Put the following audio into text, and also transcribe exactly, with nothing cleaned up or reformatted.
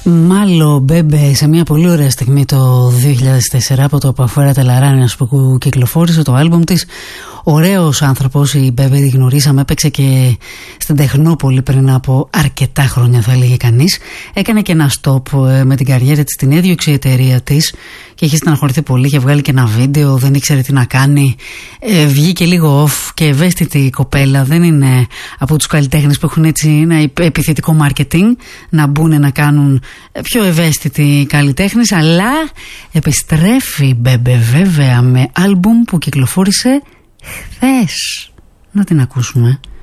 Μάλλον Μπέμπε σε μια πολύ ωραία στιγμή το δύο χιλιάδες τέσσερα από το Παφουέρα Τελαράνιας που κυκλοφόρησε το άλμπουμ της. Ωραίος άνθρωπος, η Μπέμπε τη γνωρίσαμε, έπαιξε και στην Τεχνόπολη πριν από αρκετά χρόνια θα έλεγε κανείς. Έκανε και ένα stop με την καριέρα της, την έδιωξε η εταιρεία της και είχε στεναχωρηθεί πολύ, είχε βγάλει και ένα βίντεο, δεν ήξερε τι να κάνει. Ε, βγήκε λίγο off και ευαίσθητη κοπέλα, δεν είναι από τους καλλιτέχνες που έχουν έτσι ένα επιθετικό marketing να μπουν να κάνουν πιο ευαίσθητοι καλλιτέχνες, αλλά επιστρέφει η Μπέμπε βέβαια με άλμπουμ που κυκλοφόρησε χθες. Να την ακούσουμε.